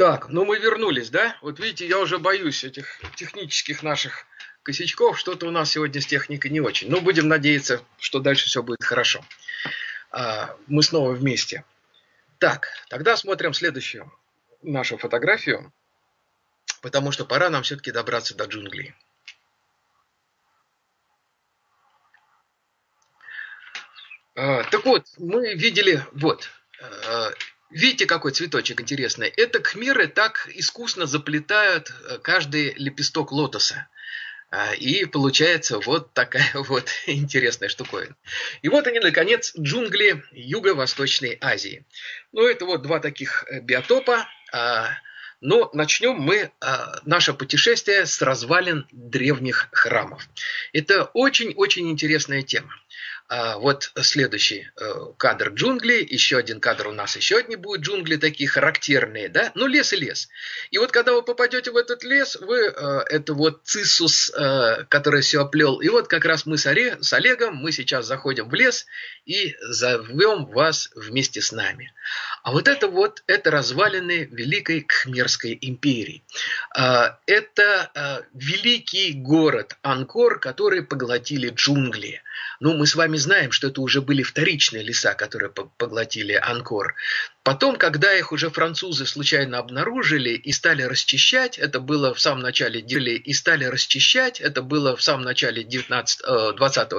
Так, ну мы вернулись, да? Вот видите, я уже боюсь этих технических наших косячков. Что-то у нас сегодня с техникой не очень. Но будем надеяться, что дальше все будет хорошо. Мы снова вместе. Так, тогда смотрим следующую нашу фотографию, потому что пора нам все-таки добраться до джунглей. Так вот, мы видели, вот, видите, какой цветочек интересный? Это кхмеры так искусно заплетают каждый лепесток лотоса. И получается вот такая вот интересная штуковина. И вот они, наконец, джунгли Юго-Восточной Азии. Ну, это вот два таких биотопа. Но начнем мы наше путешествие с развалин древних храмов. Это очень-очень интересная тема. Вот следующий кадр джунглей, еще один кадр у нас, еще одни будут джунгли такие характерные, да, ну лес и лес. И вот когда вы попадете в этот лес, вы, это вот циссус, который все оплел, и вот как раз мы с Олегом, мы сейчас заходим в лес и зовем вас вместе с нами. А вот, это развалины Великой Кхмерской империи. Это великий город Анкор, который поглотили джунгли. Ну, мы с вами знаем, что это уже были вторичные леса, которые поглотили Анкор. Потом, когда их уже французы случайно обнаружили и стали расчищать, это было в самом начале 20